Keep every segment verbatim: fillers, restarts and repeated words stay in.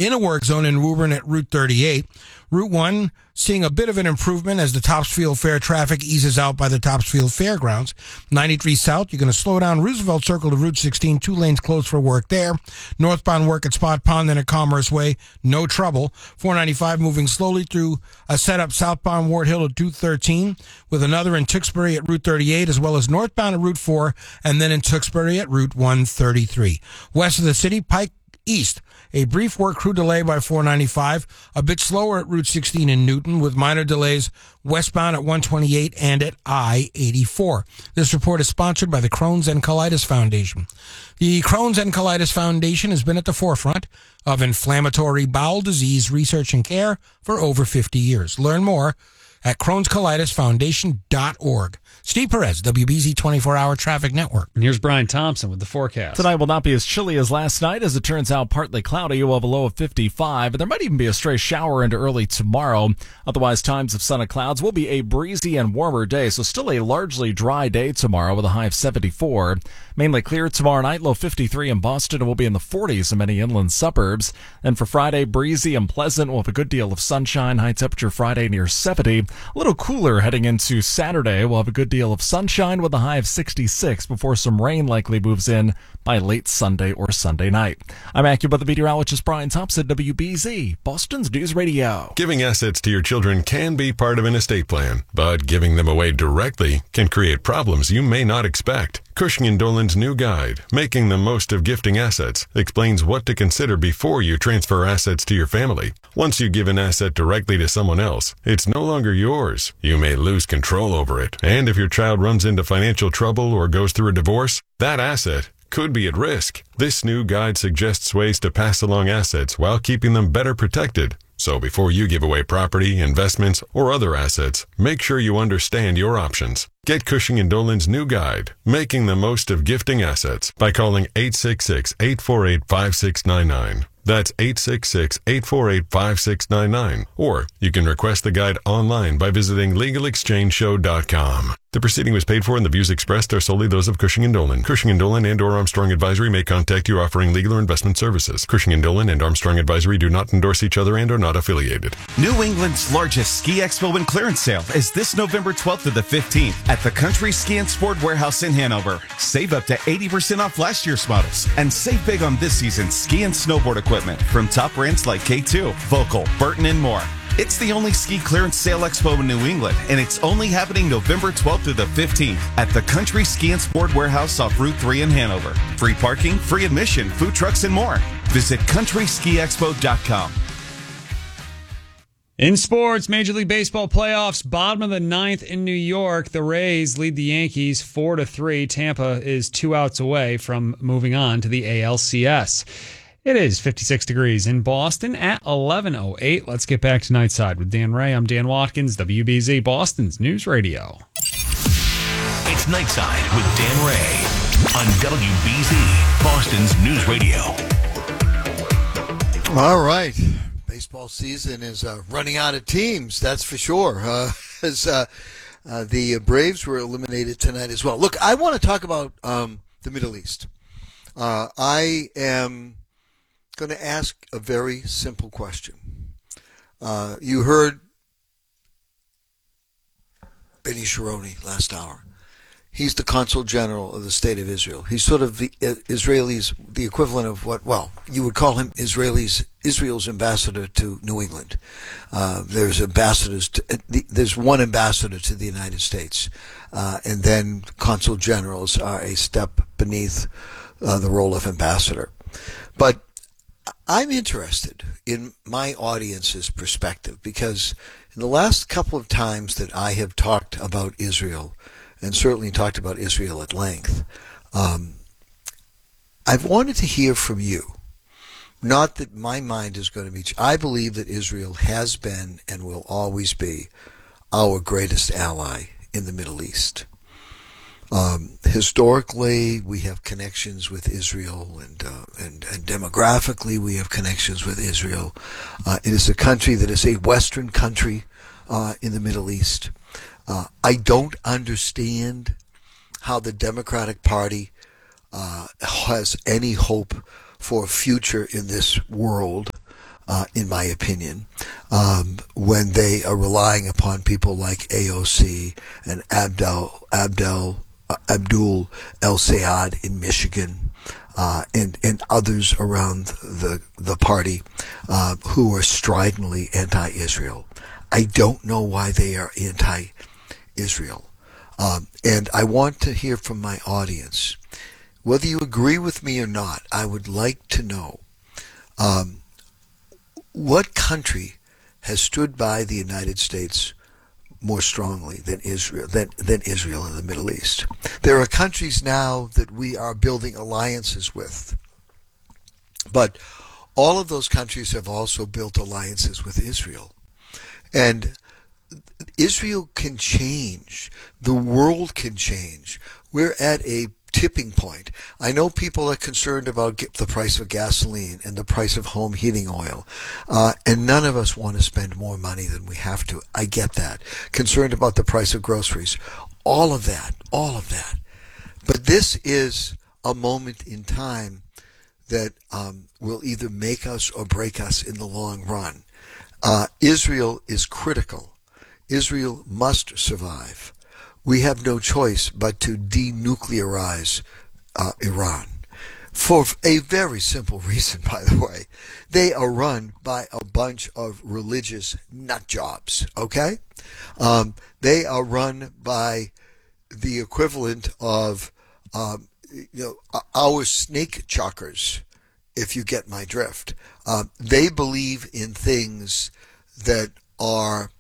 in a work zone in Woburn at Route thirty-eight. Route one seeing a bit of an improvement as the Topsfield Fair traffic eases out by the Topsfield Fairgrounds. ninety-three South, you're going to slow down Roosevelt Circle to Route sixteen, two lanes closed for work there. Northbound work at Spot Pond and at Commerce Way, no trouble. four ninety-five moving slowly through a setup southbound Ward Hill at two thirteen, with another in Tewksbury at Route thirty-eight, as well as northbound at Route four, and then in Tewksbury at Route one thirty-three. West of the city, Pike East, a brief work crew delay by four ninety-five, a bit slower at Route sixteen in Newton, with minor delays westbound at one twenty-eight and at I eighty-four. This report is sponsored by the Crohn's and Colitis Foundation. The Crohn's and Colitis Foundation has been at the forefront of inflammatory bowel disease research and care for over fifty years. Learn more at crohns colitis foundation dot org. Steve Perez, W B Z twenty-four hour Traffic Network. And here's Brian Thompson with the forecast. Tonight will not be as chilly as last night. As it turns out, partly cloudy. We'll have a low of fifty-five, and there might even be a stray shower into early tomorrow. Otherwise, times of sun and clouds will be a breezy and warmer day, so still a largely dry day tomorrow with a high of seventy-four. Mainly clear tomorrow night, low fifty-three in Boston, and will be in the forties in many inland suburbs. And for Friday, breezy and pleasant. We'll have a good deal of sunshine. High temperature Friday near seventy. A little cooler heading into Saturday. We'll have a good deal of sunshine with a high of sixty-six before some rain likely moves in by late Sunday or Sunday night. I'm AccuWeather meteorologist Brian Thompson, W B Z, Boston's News Radio. Giving assets to your children can be part of an estate plan, but giving them away directly can create problems you may not expect. Cushing and Dolan's new guide, Making the Most of Gifting Assets, explains what to consider before you transfer assets to your family. Once you give an asset directly to someone else, it's no longer yours. You may lose control over it, and if your child runs into financial trouble or goes through a divorce, that asset could be at risk. This new guide suggests ways to pass along assets while keeping them better protected. So before you give away property, investments, or other assets, make sure you understand your options. Get Cushing and Dolan's new guide, Making the Most of Gifting Assets, by calling eight six six, eight four eight, five six nine nine. That's eight six six, eight four eight, five six nine nine. Or you can request the guide online by visiting legal exchange show dot com. The proceeding was paid for and the views expressed are solely those of Cushing and Dolan. Cushing and Dolan and or Armstrong Advisory may contact you offering legal or investment services. Cushing and Dolan and Armstrong Advisory do not endorse each other and are not affiliated. New England's largest ski expo and clearance sale is this November twelfth to the fifteenth at the Country Ski and Sport Warehouse in Hanover. Save up to eighty percent off last year's models and save big on this season's ski and snowboard equipment from top brands like K two, Volkel, Burton, and more. It's the only ski clearance sale expo in New England, and it's only happening November twelfth to the fifteenth at the Country Ski and Sport Warehouse off Route three in Hanover. Free parking, free admission, food trucks, and more. Visit country ski expo dot com. In sports, Major League Baseball playoffs, bottom of the ninth in New York. The Rays lead the Yankees four to three. Tampa is two outs away from moving on to the A L C S. It is fifty-six degrees in Boston at eleven oh eight. Let's get back to Nightside with Dan Ray. I'm Dan Watkins, W B Z, Boston's News Radio. It's Nightside with Dan Ray on W B Z, Boston's News Radio. All right. Baseball season is uh, running out of teams, that's for sure. Uh, as uh, uh, the Braves were eliminated tonight as well. Look, I want to talk about um, the Middle East. Uh, I am going to ask a very simple question. Uh, you heard Benny Sharoni last hour. He's the consul general of the state of Israel. He's sort of the uh, Israelis, the equivalent of what, well, you would call him Israelis, Israel's ambassador to New England. Uh, there's ambassadors, to, uh, the, there's one ambassador to the United States, uh, and then consul generals are a step beneath uh, the role of ambassador. But I'm interested in my audience's perspective because in the last couple of times that I have talked about Israel, and certainly talked about Israel at length, um, I've wanted to hear from you. Not that my mind is going to be... I believe that Israel has been and will always be our greatest ally in the Middle East. Um, historically, we have connections with Israel, and, uh, and and demographically, we have connections with Israel. Uh, it is a country that is a Western country uh, in the Middle East. Uh, I don't understand how the Democratic Party uh, has any hope for a future in this world. uh, in my opinion, um, when they are relying upon people like A O C and Abdel, Abdel, uh, Abdul El Sayed in Michigan, uh, and, and others around the, the party, uh, who are stridently anti-Israel. I don't know why they are anti-Israel. Um, and I want to hear from my audience. Whether you agree with me or not, I would like to know um, what country has stood by the United States more strongly than Israel, than, than Israel in the Middle East. There are countries now that we are building alliances with, but all of those countries have also built alliances with Israel. And Israel can change. The world can change. We're at a tipping point. I know people are concerned about the price of gasoline and the price of home heating oil, uh, and none of us want to spend more money than we have to. I get that. Concerned about the price of groceries. All of that. All of that. But this is a moment in time that um, will either make us or break us in the long run. Uh, Israel is critical. Israel must survive. We have no choice but to denuclearize uh, Iran. For a very simple reason, by the way. They are run by a bunch of religious nut jobs, okay? Um, they are run by the equivalent of um, you know, our snake chuckers, if you get my drift. Um, they believe in things that are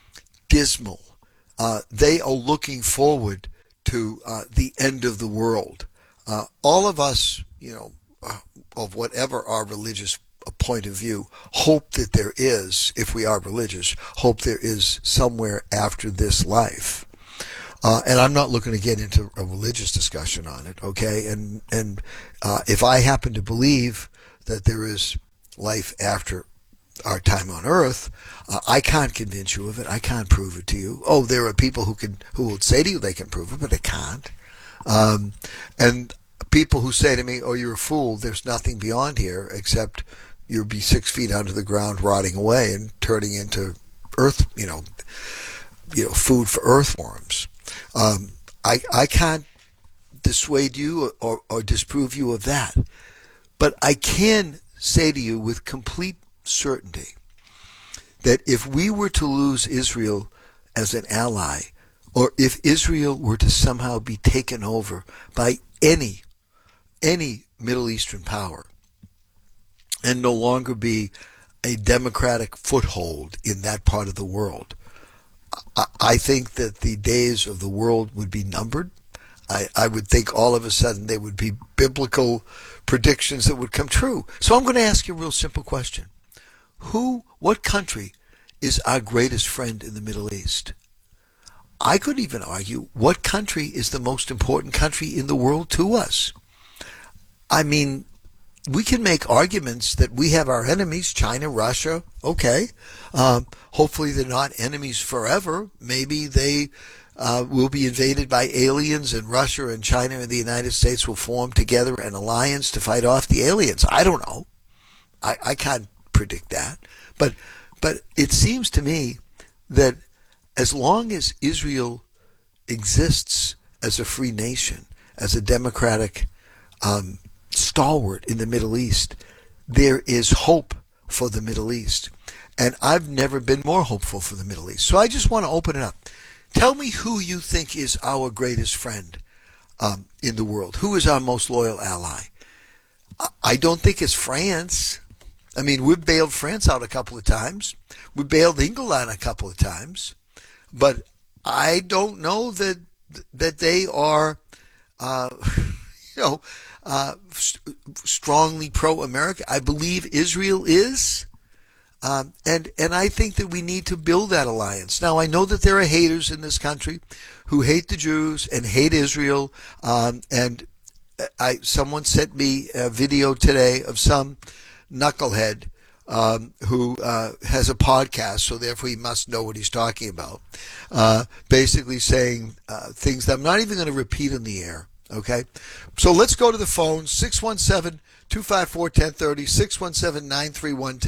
dismal. Uh, they are looking forward to uh, the end of the world. Uh, all of us, you know, uh, of whatever our religious point of view, hope that there is, if we are religious, hope there is somewhere after this life. Uh, and I'm not looking to get into a religious discussion on it, okay? And and uh, if I happen to believe that there is life after our time on Earth, uh, I can't convince you of it. I can't prove it to you. Oh, there are people who can who will say to you they can prove it, but they can't. Um, and people who say to me, "Oh, you're a fool. There's nothing beyond here except you'll be six feet under the ground, rotting away and turning into earth, you know, you know, food for earthworms." Um, I I can't dissuade you or, or disprove you of that, but I can say to you with complete certainty that if we were to lose Israel as an ally, or if Israel were to somehow be taken over by any any Middle Eastern power and no longer be a democratic foothold in that part of the world, I, I think that the days of the world would be numbered. I, I would think all of a sudden there would be biblical predictions that would come true. So I'm going to ask you a real simple question. Who, what country is our greatest friend in the Middle East? I could even argue, what country is the most important country in the world to us? I mean, we can make arguments that we have our enemies, China, Russia, okay. Um, hopefully they're not enemies forever. Maybe they uh, will be invaded by aliens and Russia and China and the United States will form together an alliance to fight off the aliens. I don't know. I, I can't predict that. But but it seems to me that as long as Israel exists as a free nation, as a democratic um, stalwart in the Middle East, there is hope for the Middle East. And I've never been more hopeful for the Middle East. So I just want to open it up. Tell me who you think is our greatest friend um, in the world. Who is our most loyal ally? I don't think it's France. I mean, we've bailed France out a couple of times. We bailed England out a couple of times. But I don't know that that they are, uh, you know, uh, st- strongly pro-America. I believe Israel is. Um, and, and I think that we need to build that alliance. Now, I know that there are haters in this country who hate the Jews and hate Israel. Um, and I, someone sent me a video today of some knucklehead um, who uh, has a podcast, so therefore he must know what he's talking about, uh, basically saying uh, things that I'm not even going to repeat in the air, okay? So let's go to the phone, six one seven, two five four, one zero three zero, six one seven, nine three one